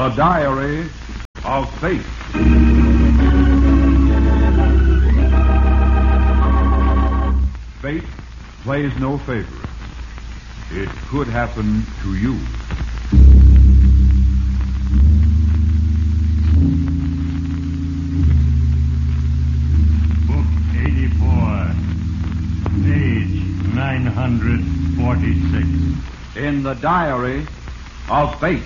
The Diary of Fate. Fate plays no favorites. It could happen to you. Book 84, page 946. In the Diary of Fate.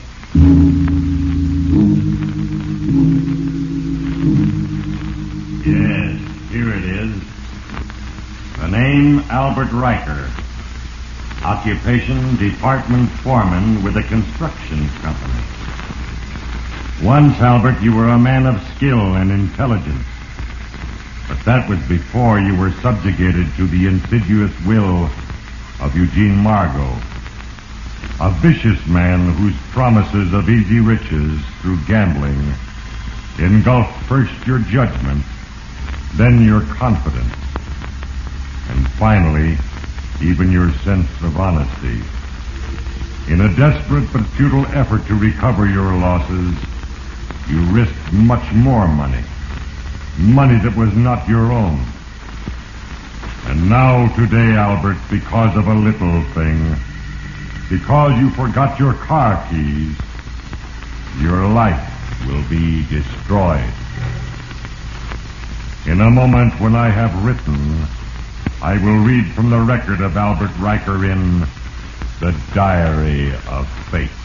Yes, here it is. The name, Albert Riker. Occupation, department foreman with a construction company. Once, Albert, you were a man of skill and intelligence. But that was before you were subjugated to the insidious will of Eugene Margot. A vicious man whose promises of easy riches through gambling engulfed first your judgment, then your confidence, and finally, even your sense of honesty. In a desperate but futile effort to recover your losses, you risked much more money. Money that was not your own. And now today, Albert, because of a little thing, because you forgot your car keys, your life will be destroyed. In a moment when I have written, I will read from the record of Albert Riker in The Diary of Fate.